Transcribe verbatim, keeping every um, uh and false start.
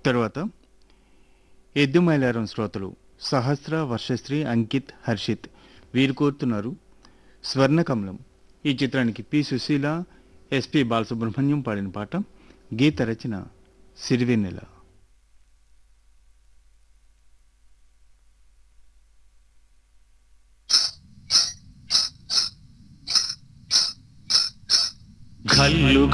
తర్వాత ఎద్దుమైలారం శ్రోతలు సహస్ర, వర్షశ్రీ, అంకిత్, హర్షిత్ వీరు కోరుతున్నారు స్వర్ణకమలం ఈ చిత్రానికి పి సుశీల, ఎస్పి బాలసుబ్రహ్మణ్యం పాడిన పాట. గీత రచన సిరివెన్నెల. ఘల్లు